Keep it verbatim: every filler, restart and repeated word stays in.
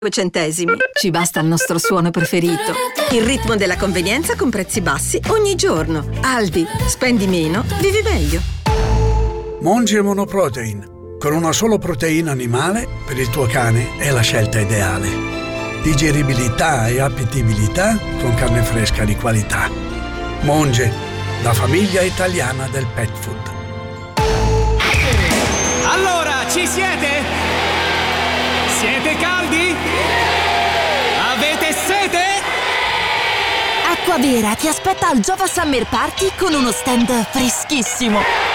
centesimi. Ci basta il nostro suono preferito. Il ritmo della convenienza con prezzi bassi ogni giorno. Aldi, spendi meno, vivi meglio. Monge Monoprotein. Con una solo proteina animale, per il tuo cane è la scelta ideale. Digeribilità e appetibilità con carne fresca di qualità. Monge, la famiglia italiana del pet food. Allora, ci siete? Siete caldi? Avete sete? Acquavera ti aspetta al Giova Summer Party con uno stand freschissimo.